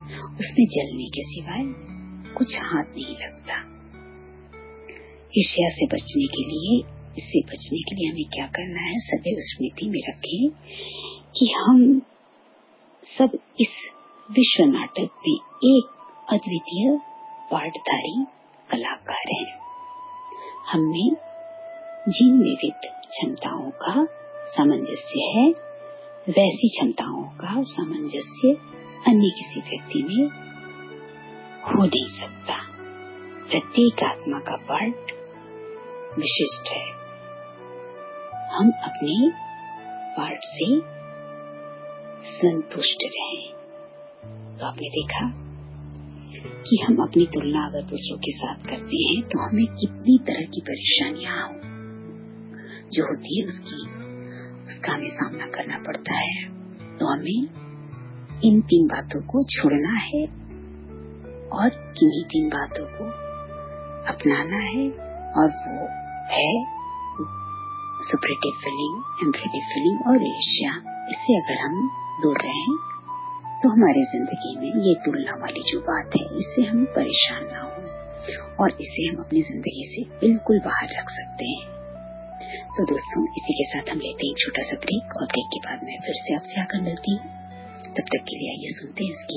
उसमें जलने के सिवाय कुछ हाथ नहीं लगता। ईर्ष्या से बचने के लिए, इससे बचने के लिए हमें क्या करना है, सदैव स्मृति में रखें कि हम सब इस विश्व नाटक में एक अद्वितीय पार्टधारी कलाकार हैं। हमें जिन विविध क्षमताओं का सामंजस्य है, वैसी क्षमताओं का सामंजस्य अन्य किसी व्यक्ति में हो नहीं सकता। प्रत्येक आत्मा का पार्ट विशिष्ट है। हम अपने पार्ट से संतुष्ट रहें। तो आपने देखा कि हम अपनी तुलना अगर दूसरों के साथ करते हैं तो हमें कितनी तरह की परेशानियां जो होती है उसका हमें सामना करना पड़ता है। तो हमें इन 3 बातों को छोड़ना है और किन्हीं 3 बातों को अपनाना है, और वो है सुपरेटिव फीलिंग, इम्परेटिव फीलिंग और ईर्ष्या। इससे अगर हम दूर रहें तो हमारी जिंदगी में ये तुलना वाली जो बात है, इससे हम परेशान ना हो और इसे हम अपनी जिंदगी से बिल्कुल बाहर रख सकते हैं। तो दोस्तों, इसी के साथ हम लेते हैं छोटा सा ब्रेक, और ब्रेक के बाद मैं फिर से आपसे आकर मिलती हूँ। तब तक के लिए आइए सुनते हैं इसकी